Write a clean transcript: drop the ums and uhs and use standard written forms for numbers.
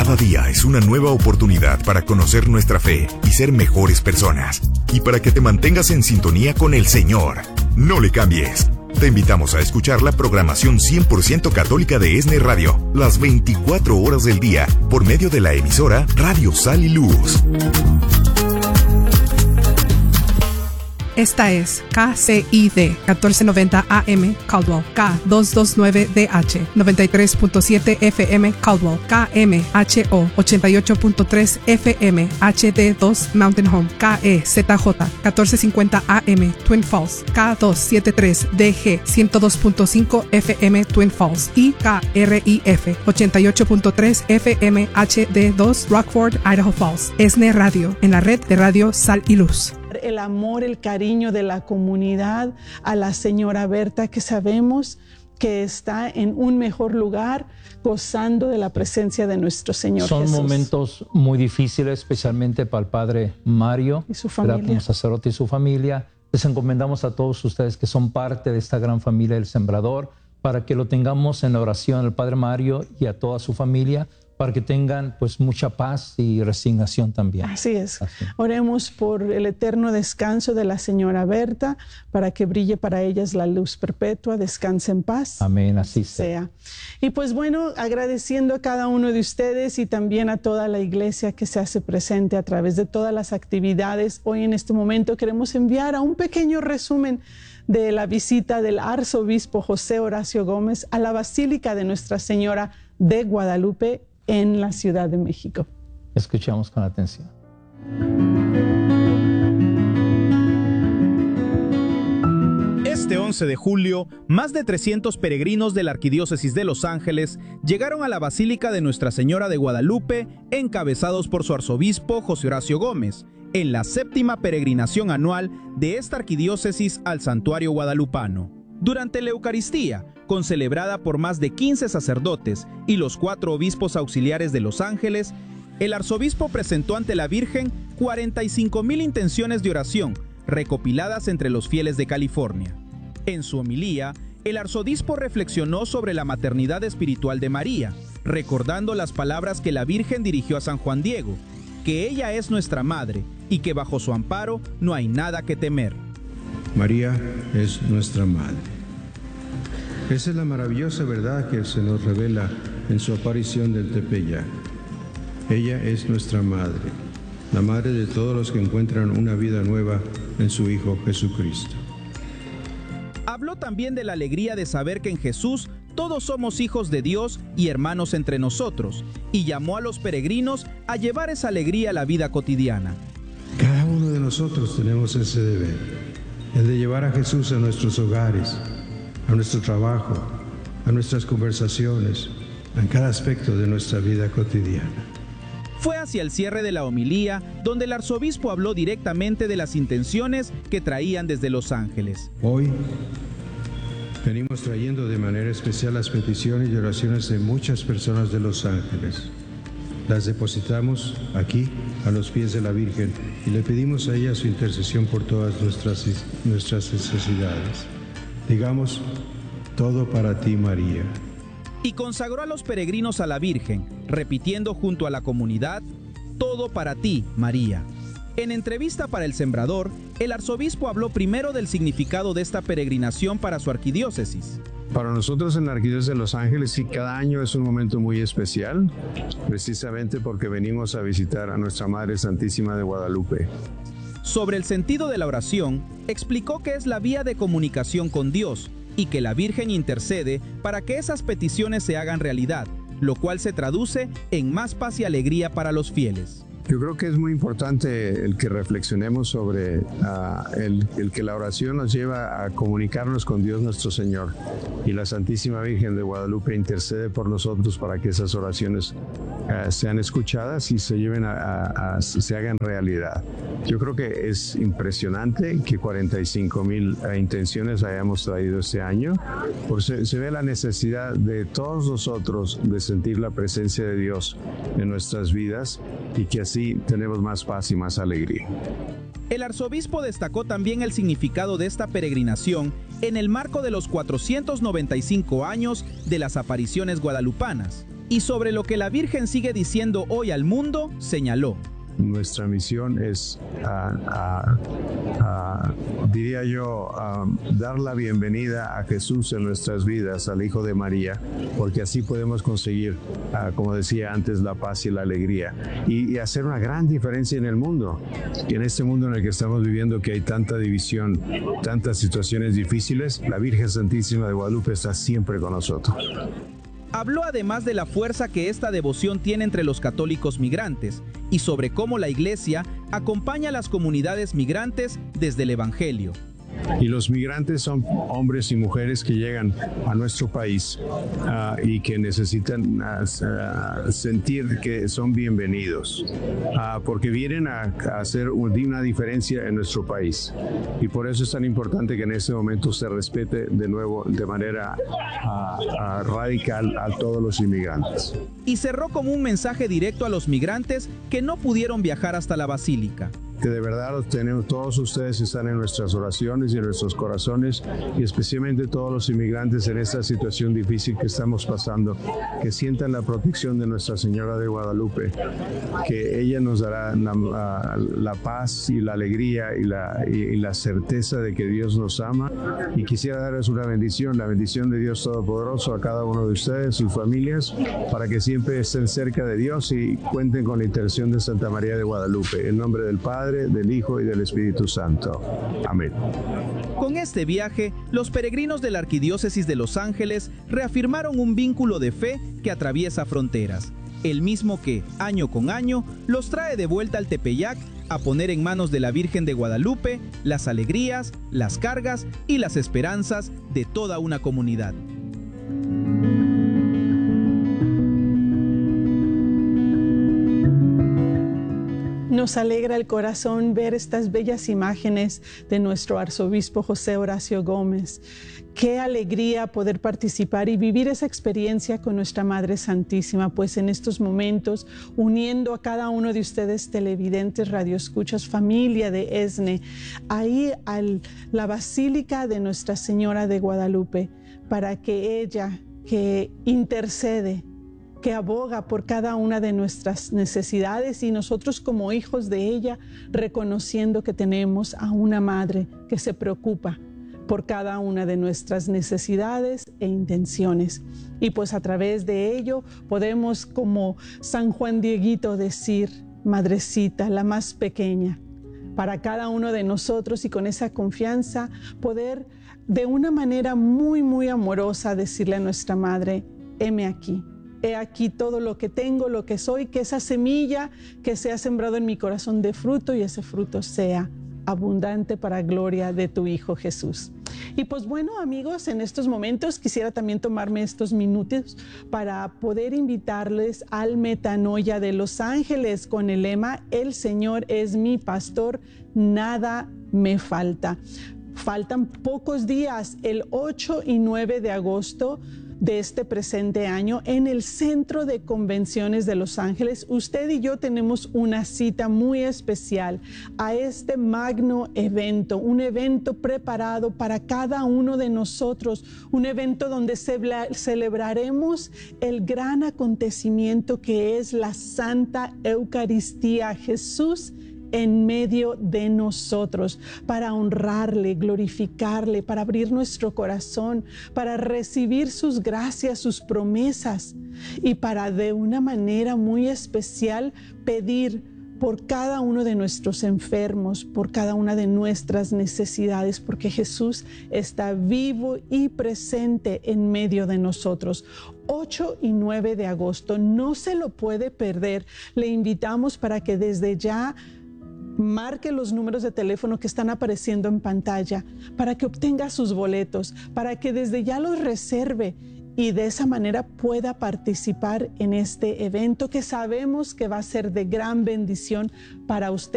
Cada día es una nueva oportunidad para conocer nuestra fe y ser mejores personas. Y para que te mantengas en sintonía con el Señor. No le cambies. Te invitamos a escuchar la programación 100% católica de ESNE Radio, las 24 horas del día, por medio de la emisora Radio Sal y Luz. Esta es KCID 1490 AM Caldwell, K229DH 93.7 FM Caldwell, KMHO 88.3 FM HD2 Mountain Home, KEZJ 1450 AM Twin Falls, K273DG 102.5 FM Twin Falls y KRIF 88.3 FM HD2 Rockford, Idaho Falls. ESNE Radio, en la red de Radio Sal y Luz. El amor, el cariño de la comunidad a la señora Berta, que sabemos que está en un mejor lugar, gozando de la presencia de nuestro Señor Jesús. Son momentos muy difíciles, especialmente para el padre Mario y su familia, como sacerdote y su familia. Les encomendamos a todos ustedes que son parte de esta gran familia del Sembrador, para que lo tengamos en oración al padre Mario y a toda su familia, para que tengan pues mucha paz y resignación también. Así es. Oremos por el eterno descanso de la señora Berta, para que brille para ellas la luz perpetua, descanse en paz. Amén, así sea. Y pues bueno, agradeciendo a cada uno de ustedes y también a toda la iglesia que se hace presente a través de todas las actividades. Hoy en este momento queremos enviar a un pequeño resumen de la visita del arzobispo José Horacio Gómez a la Basílica de Nuestra Señora de Guadalupe en la Ciudad de México. Escuchamos con atención. Este 11 de julio, más de 300 peregrinos de la Arquidiócesis de Los Ángeles llegaron a la Basílica de Nuestra Señora de Guadalupe, encabezados por su arzobispo José Horacio Gómez, en la 7ª peregrinación anual de esta arquidiócesis al santuario guadalupano. Durante la Eucaristía, concelebrada por más de 15 sacerdotes y los 4 obispos auxiliares de Los Ángeles, el arzobispo presentó ante la Virgen 45,000 intenciones de oración, recopiladas entre los fieles de California. En su homilía, el arzobispo reflexionó sobre la maternidad espiritual de María, recordando las palabras que la Virgen dirigió a San Juan Diego, que ella es nuestra madre y que bajo su amparo no hay nada que temer. María es nuestra madre. Esa es la maravillosa verdad que se nos revela en su aparición del Tepeyac. Ella es nuestra madre, la madre de todos los que encuentran una vida nueva en su Hijo Jesucristo. Habló también de la alegría de saber que en Jesús todos somos hijos de Dios y hermanos entre nosotros, y llamó a los peregrinos a llevar esa alegría a la vida cotidiana. Cada uno de nosotros tenemos ese deber, el de llevar a Jesús a nuestros hogares, a nuestro trabajo, a nuestras conversaciones, en cada aspecto de nuestra vida cotidiana. Fue hacia el cierre de la homilía donde el arzobispo habló directamente de las intenciones que traían desde Los Ángeles. Hoy venimos trayendo de manera especial las peticiones y oraciones de muchas personas de Los Ángeles. Las depositamos aquí, a los pies de la Virgen, y le pedimos a ella su intercesión por todas nuestras necesidades. Digamos, todo para ti, María. Y consagró a los peregrinos a la Virgen, repitiendo junto a la comunidad, todo para ti, María. En entrevista para El Sembrador, el arzobispo habló primero del significado de esta peregrinación para su arquidiócesis. Para nosotros en la Arquidiócesis de Los Ángeles, sí, cada año es un momento muy especial, precisamente porque venimos a visitar a nuestra Madre Santísima de Guadalupe. Sobre el sentido de la oración, explicó que es la vía de comunicación con Dios y que la Virgen intercede para que esas peticiones se hagan realidad, lo cual se traduce en más paz y alegría para los fieles. Yo creo que es muy importante el que reflexionemos sobre el que la oración nos lleva a comunicarnos con Dios nuestro Señor, y la Santísima Virgen de Guadalupe intercede por nosotros para que esas oraciones sean escuchadas y se lleven se hagan realidad. Yo creo que es impresionante que 45,000 intenciones hayamos traído este año, porque se ve la necesidad de todos nosotros de sentir la presencia de Dios en nuestras vidas, y que así tenemos más paz y más alegría. El arzobispo destacó también el significado de esta peregrinación en el marco de los 495 años de las apariciones guadalupanas, Y sobre lo que la Virgen sigue diciendo hoy al mundo, señaló: nuestra misión es, diría yo, dar la bienvenida a Jesús en nuestras vidas, al Hijo de María, porque así podemos conseguir, como decía antes, la paz y la alegría y hacer una gran diferencia en el mundo. Y en este mundo en el que estamos viviendo, que hay tanta división, tantas situaciones difíciles, la Virgen Santísima de Guadalupe está siempre con nosotros. Habló además de la fuerza que esta devoción tiene entre los católicos migrantes y sobre cómo la Iglesia acompaña a las comunidades migrantes desde el Evangelio. Y los migrantes son hombres y mujeres que llegan a nuestro país y que necesitan sentir que son bienvenidos, porque vienen a hacer una diferencia en nuestro país. Y por eso es tan importante que en este momento se respete de nuevo de manera radical a todos los inmigrantes. Y cerró como un mensaje directo a los migrantes que no pudieron viajar hasta la Basílica. Que de verdad todos ustedes están en nuestras oraciones y en nuestros corazones, y especialmente todos los inmigrantes en esta situación difícil que estamos pasando, que sientan la protección de Nuestra Señora de Guadalupe, que ella nos dará la paz y la alegría y la certeza de que Dios nos ama. Y quisiera darles una bendición, la bendición de Dios Todopoderoso a cada uno de ustedes, sus familias, para que siempre estén cerca de Dios y cuenten con la intercesión de Santa María de Guadalupe. En nombre del Padre, del Hijo y del Espíritu Santo. Amén. Con este viaje, los peregrinos de la Arquidiócesis de Los Ángeles reafirmaron un vínculo de fe que atraviesa fronteras, el mismo que, año con año, los trae de vuelta al Tepeyac a poner en manos de la Virgen de Guadalupe las alegrías, las cargas y las esperanzas de toda una comunidad. Nos alegra el corazón ver estas bellas imágenes de nuestro arzobispo José Horacio Gómez. Qué alegría poder participar y vivir esa experiencia con nuestra Madre Santísima, pues en estos momentos, uniendo a cada uno de ustedes televidentes, radioescuchas, familia de ESNE, ahí a la Basílica de Nuestra Señora de Guadalupe, para que ella, que intercede, que aboga por cada una de nuestras necesidades, y nosotros como hijos de ella, reconociendo que tenemos a una madre que se preocupa por cada una de nuestras necesidades e intenciones. Y pues a través de ello podemos, como San Juan Dieguito, decir: Madrecita, la más pequeña, para cada uno de nosotros, y con esa confianza poder de una manera muy, muy amorosa decirle a nuestra Madre: heme aquí. He aquí todo lo que tengo, lo que soy, que esa semilla que se ha sembrado en mi corazón dé fruto, y ese fruto sea abundante para gloria de tu Hijo Jesús. Y pues bueno, amigos, en estos momentos quisiera también tomarme estos minutos para poder invitarles al Metanoia de Los Ángeles con el lema: el Señor es mi pastor, nada me falta. Faltan pocos días, el 8 y 9 de agosto de este presente año, en el Centro de Convenciones de Los Ángeles, usted y yo tenemos una cita muy especial a este magno evento, un evento preparado para cada uno de nosotros, un evento donde celebraremos el gran acontecimiento que es la Santa Eucaristía, Jesús en medio de nosotros, para honrarle, glorificarle, para abrir nuestro corazón, para recibir sus gracias, sus promesas, y para de una manera muy especial pedir por cada uno de nuestros enfermos, por cada una de nuestras necesidades, porque Jesús está vivo y presente en medio de nosotros. 8 y 9 de agosto, no se lo puede perder. Le invitamos para que desde ya marque los números de teléfono que están apareciendo en pantalla, para que obtenga sus boletos, para que desde ya los reserve y de esa manera pueda participar en este evento que sabemos que va a ser de gran bendición para usted